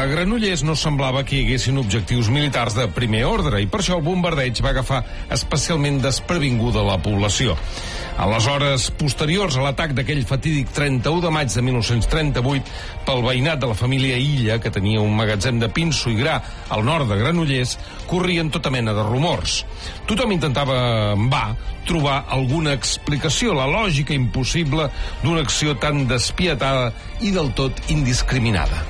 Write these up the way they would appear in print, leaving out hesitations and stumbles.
A Granollers no semblava que hi haguessin objectius militars de primer ordre i per això el bombardeig va agafar especialment desprevinguda la població. A les hores posteriors a l'atac d'aquell fatídic 31 de maig de 1938 pel veïnat de la família Illa, que tenia un magatzem de pinso i gra al nord de Granollers, corrien tota mena de rumors. Tothom intentava, en va, trobar alguna explicació, la lògica impossible d'una acció tan despietada i del tot indiscriminada.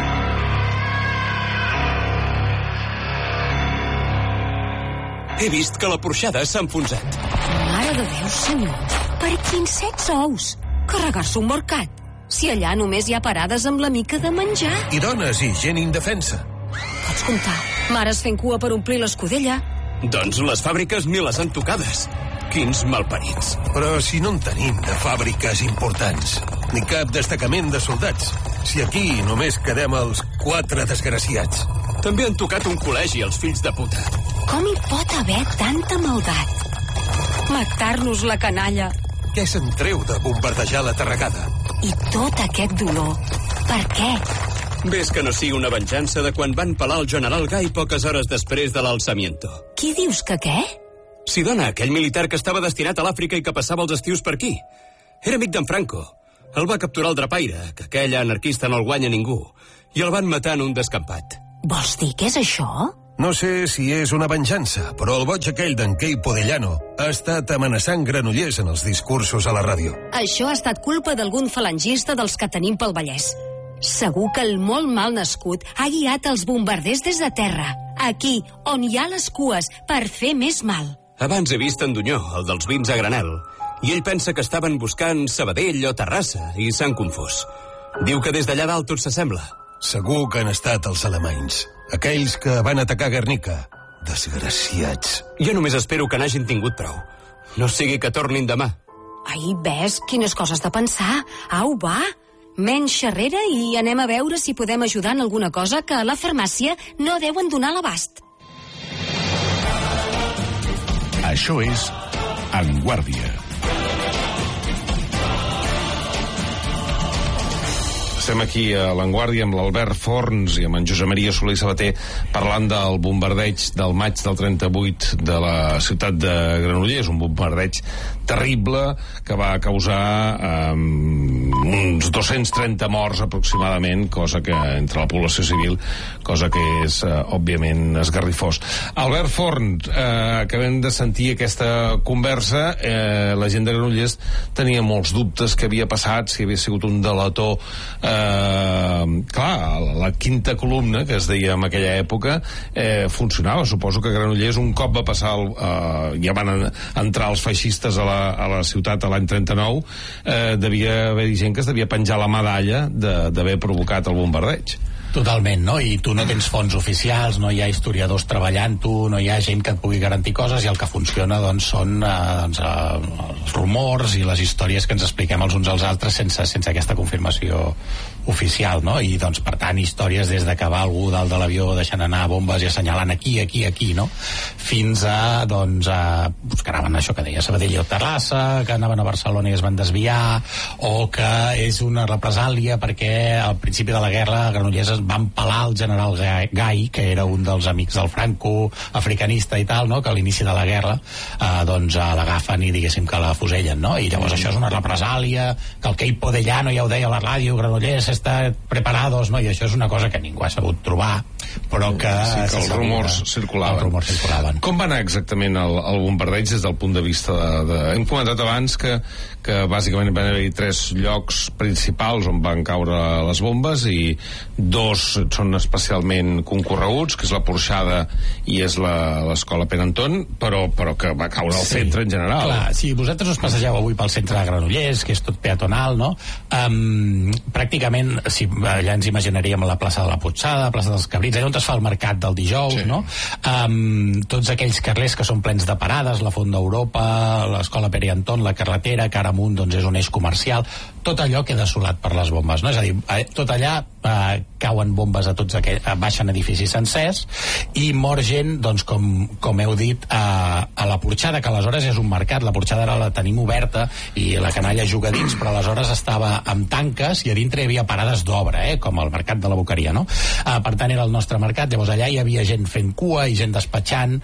He vist que la porxada s'ha enfonsat. Mare de Déu, senyor, per quins 16 ous? Carregar-se un mercat. Si allà només hi ha parades amb la mica de menjar. I dones i gent indefensa. Pots comptar, mares fent cua per omplir l'escudella. Doncs les fàbriques ni les han tocades. Quins malparits. Però si no en tenim de fàbriques importants, ni cap destacament de soldats. Si aquí només quedem els 4 desgraciats. També han tocat un col·legi, els fills de puta. Com hi pot haver tanta maldat? Matar-nos la canalla. Què se'n treu de bombardejar la Tarregada? I tot aquest dolor. Per què? Ves que no sigui una venjança de quan van pelar el general Gai poques hores després de l'alçamiento. Qui dius que què? Sí, dona, aquell militar que estava destinat a l'Àfrica i que passava els estius per aquí. Era amic d'en Franco. El va capturar el drapaire, que aquell anarquista no el guanya ningú, i el van matar en un descampat. Vols dir què és això? No sé si és una venjança, però el boig aquell d'en Kei Podellano ha estat amenaçant Granollers en els discursos a la ràdio. Això ha estat culpa d'algun falangista dels que tenim pel Vallès. Segur que el molt mal nascut ha guiat els bombarders des de terra, aquí, on hi ha les cues, per fer més mal. Abans he vist en Dunyó, el dels vins a granel, i ell pensa que estaven buscant Sabadell o Terrassa, i s'han confós. Diu que des d'allà dalt tot s'assembla. Segur que han estat els alemanys, aquells que van atacar Guernica. Desgraciats. Jo només espero que n'hagin tingut prou. No sigui que tornin demà. Ai, ves, quines coses de pensar. Au, va, menys xerrera i anem a veure si podem ajudar en alguna cosa que a la farmàcia no deuen donar l'abast. Això és En Guàrdia. Estem aquí a l'Enguàrdia amb l'Albert Forns i amb en Josep Maria Soler i Sabater parlant del bombardeig del maig del 38 de la ciutat de Granollers, un bombardeig terrible que va causar uns 230 morts aproximadament, cosa que entre la població civil, cosa que és òbviament esgarrifós. Albert Forns, acabem de sentir aquesta conversa, la gent de Granollers tenia molts dubtes que havia passat, si havia sigut un delató. Clar, la quinta columna que es deia en aquella època funcionava. Suposo que Granollers un cop va passar ja van entrar els feixistes a la ciutat l'any 39, devia haver gent que es devia penjar la medalla d'haver provocat el bombardeig. Totalment, no? I tu no tens fons oficials, no hi ha historiadors treballant-ho, no hi ha gent que et pugui garantir coses, i el que funciona doncs són els rumors i les històries que ens expliquem els uns als altres sense aquesta confirmació oficial, no? I doncs per tant històries des de que va algú dalt de l'avió deixant anar bombes i assenyalant aquí, no? Fins a doncs que anaven això que deia Sabadell o Terrassa, que anaven a Barcelona i es van desviar, o que és una represàlia perquè al principi de la guerra a Granollers es van pelar el general Gai, que era un dels amics del Franco, africanista i tal, no? Que a l'inici de la guerra doncs l'agafen i diguéssim que la fusellen, no? I llavors això és una represàlia, que el Kei Podellano ja ho deia a la ràdio, Granollers està preparados, no? I això és una cosa que ningú ha sabut trobar, però que... Sí, que els rumors circulaven. Com va anar exactament el bombardeig des del punt de vista hem comentat abans que bàsicament van haver-hi 3 llocs principals on van caure les bombes i 2 són especialment concorreguts, que és la Porxada i és l'escola Penantón, però que va caure al centre en general. Clar, si vosaltres us passegeu avui pel centre de Granollers, que és tot peatonal, no? Pràcticament, si allà ens imaginaríem la plaça de la Porxada, la plaça dels Cabrits, allà on es fa el mercat del dijous, sí. No? Tots aquells carrers que són plens de parades, la Font d'Europa, l'escola Pere Anton, la carretera, que ara amunt doncs, és un eix comercial, tot allò queda assolat per les bombes, no? És a dir, tot allà cauen bombes a tots aquells, baixen edificis sencers i mor gent, doncs, com heu dit, a la Porxada, que aleshores és un mercat. La Porxada ara la tenim oberta i la canalla juga dins, però aleshores estava amb tanques i a dintre hi havia parades d'obra, com el mercat de la Boqueria, no? Per tant, era el nostre mercat. Llavors allà hi havia gent fent cua i gent despatxant.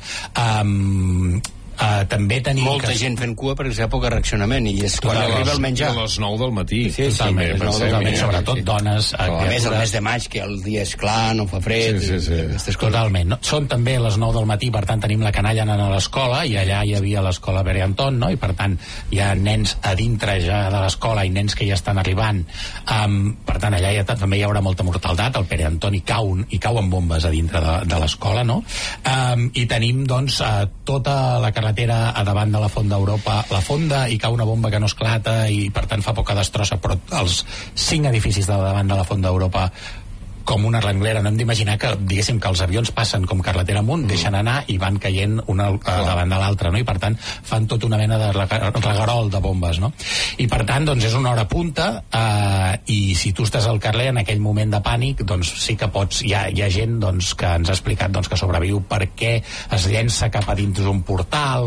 També tenim... Molta gent fent cua perquè és època de reaccionament i és quan arriba el menjar. A les 9 del matí. Sí, totalment, sobretot dones. A més, el mes de maig, que el dia és clar, no fa fred... Sí. Totalment. Són també les 9 del matí, per tant tenim la canalla anant a l'escola, i allà hi havia l'escola Pere Anton, no? I per tant hi ha nens a dintre ja de l'escola i nens que ja estan arribant. Per tant, allà també hi haurà molta mortalitat. El Pere Anton hi cauen bombes a dintre de l'escola, no? I tenim, doncs, tota la carretera a davant de la Font d'Europa, la fonda, i cau una bomba que no esclata i per tant fa poca destrossa, però els 5 edificis de davant de la Font d'Europa com una renglera. No hem d'imaginar que, diguéssim, que els avions passen com carretera amunt, deixen anar i van caient una davant de l'altra, no? I per tant fan tota una mena de reguerol de bombes, no? I per tant, doncs, és una hora punta, i si tu estàs al carrer en aquell moment de pànic, doncs sí que pots... Hi ha gent, doncs, que ens ha explicat, doncs, que sobreviu perquè es llença cap a dins d'un portal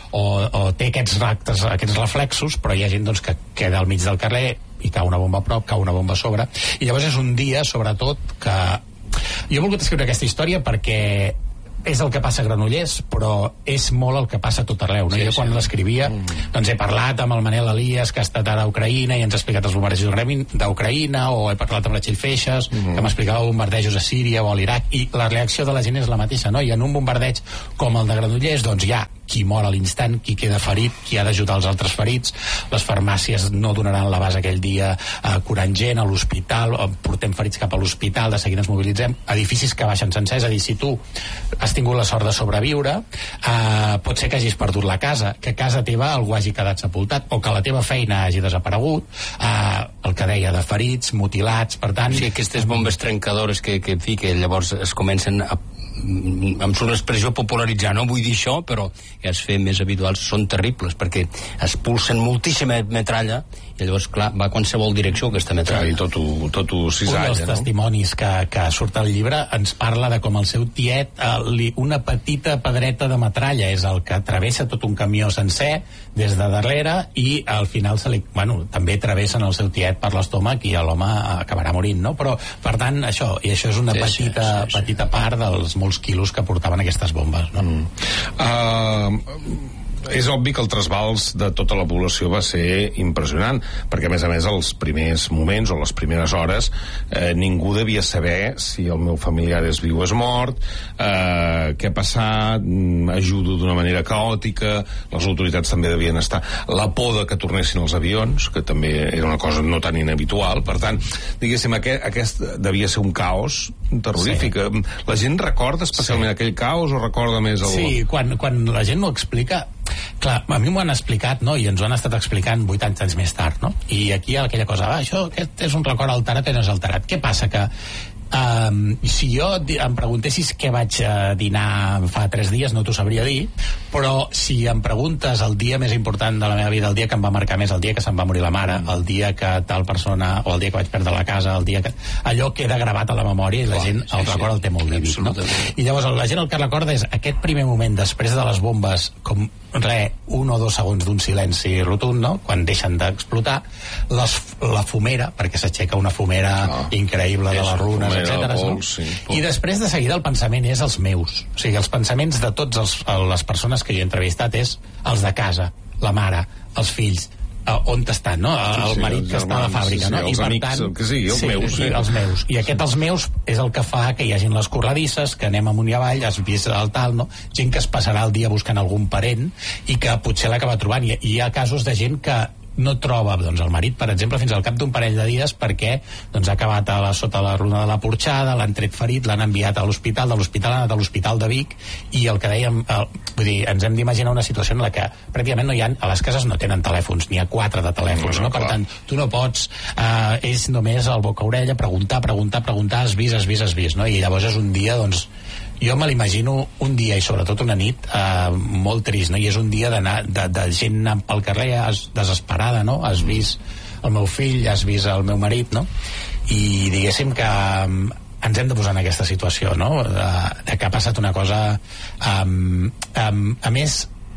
o té aquests reflexos, però hi ha gent, doncs, que queda al mig del carrer i cau una bomba a prop, cau una bomba a sobre, i llavors és un dia, sobretot, que jo he volgut escriure aquesta història perquè és el que passa a Granollers, però és molt el que passa a tot arreu, no? Jo quan l'escrivia doncs he parlat amb el Manel Elias, que ha estat ara a Ucraïna i ens ha explicat els bombardejos d'Ucraïna, o he parlat amb la Txell Feixes, que m'explicava bombardejos a Síria o a l'Iraq, i la reacció de la gent és la mateixa, no? I en un bombardeig com el de Granollers, doncs hi ha qui mor a l'instant, qui queda ferit, qui ha d'ajudar els altres ferits, les farmàcies no donaran l'abast aquell dia curant gent a l'hospital, portem ferits cap a l'hospital, de seguida ens mobilitzem, edificis que baixen sencers, és a dir, si tu has tingut la sort de sobreviure, pot ser que hagis perdut la casa, que a casa teva algú hagi quedat sepultat, o que la teva feina hagi desaparegut, el que deia de ferits, mutilats, per tant... Sí, aquestes bombes trencadores que llavors es comencen a em surt l'expressió popularitzar, no vull dir això, però ja es fer més habituals, són terribles perquè expulsen moltíssima metralla i llavors, clar, va a qualsevol direcció aquesta metralla. I tot ho cisalla, un dels testimonis que surt al llibre ens parla de com el seu tiet, una petita pedreta de metralla és el que travessa tot un camió sencer des de darrere i al final també travessen el seu tiet per l'estómac i l'home acabarà morint, no? Però, per tant, això és una petita part dels molts quilos que portaven aquestes bombes, no? És obvi que el trasbals de tota la població va ser impressionant, perquè a més els primers moments o les primeres hores ningú devia saber si el meu familiar és viu o és mort, què ha passat, ajudo d'una manera caòtica, les autoritats també devien estar, la por de que tornessin els avions, que també era una cosa no tan inhabitual, per tant, diguéssim, aquest devia ser un caos terrorífic. Sí. La gent recorda especialment aquell caos o recorda més el... Sí, quan la gent ho explica. Clar, a mi m'ho han explicat, no? I ens ho han estat explicant 80 anys més tard, no? I aquí hi ha aquella cosa, aquest és un record alterat o no és alterat. Què passa? Que si jo em preguntessis què vaig dinar fa 3 dies no t'ho sabria dir, però si em preguntes el dia més important de la meva vida, el dia que em va marcar més, el dia que se'm va morir la mare, el dia que tal persona, o el dia que vaig perdre la casa, el dia que... allò queda gravat a la memòria i la gent el record el té molt vívid, no? I llavors la gent el que recorda és aquest primer moment després de les bombes, com 1 o 2 segons d'un silenci rotund, no? Quan deixen d'explotar, la fumera, perquè s'aixeca una fumera increïble de les runes, etcètera, no? I després de seguida el pensament és els meus, o sigui, els pensaments de totes les persones que jo he entrevistat és els de casa, la mare, els fills, on estan, no? El marit que està a la fàbrica, no? Els amics, el que sigui, els meus. Els meus. I els meus és el que fa que hi hagin les corredisses, que anem amunt i avall, has vist el tal, no? Gent que es passarà el dia buscant algun parent i que potser l'acaba trobant. I hi ha casos de gent que no troba, doncs, el marit, per exemple, fins al cap d'un parell de dies perquè doncs, ha acabat sota la runa de la Porxada, l'han tret ferit, l'han enviat a l'hospital, de l'hospital ha anat a l'Hospital de Vic, i el que dèiem, vull dir, ens hem d'imaginar una situació en la que pràcticament no hi ha, a les cases no tenen telèfons, n'hi ha 4 de telèfons, no? Per tant, tu no pots, és només el boca-orella, preguntar, has vist, no? I llavors és un dia, doncs, jo me l'imagino un dia i sobretot una nit molt trist, no? I és un dia d'anar de gent anant pel carrer desesperada, no? Has vist el meu fill, has vist el meu marit, no? I diguéssim que ens hem de posar en aquesta situació, no? De que ha passat una cosa a més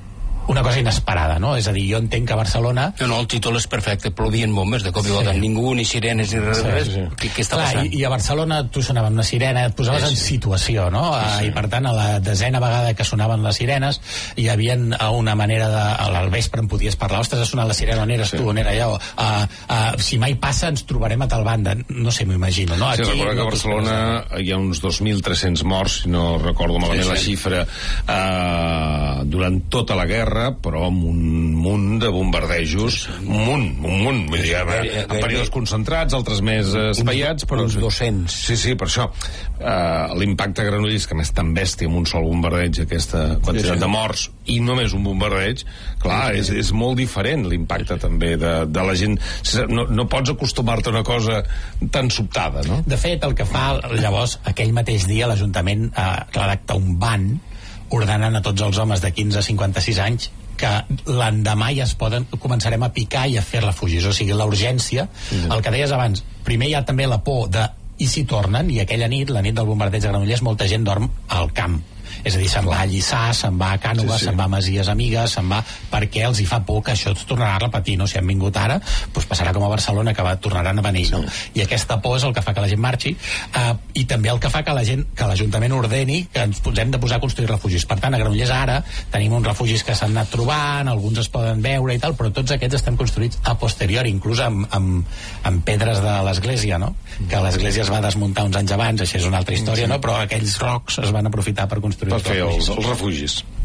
una cosa inesperada, no? És a dir, jo entenc que a Barcelona... No, el títol és perfecte, aplaudien bombes de cop i volta, ningú, ni sirenes, ni res. Què està passant? I a Barcelona tu sonaven una sirena, et posaves en situació, no? I per tant, a la desena vegada que sonaven les sirenes, hi havia una manera de... Al vespre em podies parlar, ostres, ha sonat la sirena, on eres tu, on era jo? Si mai passa, ens trobarem a tal banda. No sé, m'ho imagino, no? Sí, recorda que a Barcelona hi ha uns 2.300 morts, si no recordo malament la xifra, durant tota la guerra, però amb un munt de bombardejos, un munt, vull dir, en períodes concentrats, altres més espaiats, però... Uns 200. Sí, per això. L'impacte a Granollers, que més tan bèstia amb un sol bombardeig, aquesta quantitat de morts, i només un bombardeig, clar, és molt diferent l'impacte també de la gent. No pots acostumar-te a una cosa tan sobtada, no? De fet, el que fa llavors, aquell mateix dia, l'Ajuntament redacta un ban ordenant a tots els homes de 15 a 56 anys que l'endemà ja començarem a picar i a fer refugis, o sigui, la urgència, el que deies abans, primer hi ha també la por de i si tornen, i aquella nit, la nit del bombardeig de Granollers, molta gent dorm al camp, és a dir, se'n va a Lliçà, se'n va a Cànoves, se'n va a Masies Amigues, se'n va perquè els hi fa por que això es tornarà a repetir, no? Si han vingut ara, doncs passarà com a Barcelona, que tornaran a venir, no? I aquesta por és el que fa que la gent marxi, i també el que fa que l'Ajuntament ordeni que ens hem de posar a construir refugis. Per tant, a Granollers ara tenim uns refugis que s'han anat trobant, alguns es poden veure i tal, però tots aquests estan construïts a posteriori, inclús amb pedres de l'església, no? Que l'església es va desmuntar uns anys abans, això és una altra història, no? Però aquells rocs es van aprofitar per construir per fer els refugis.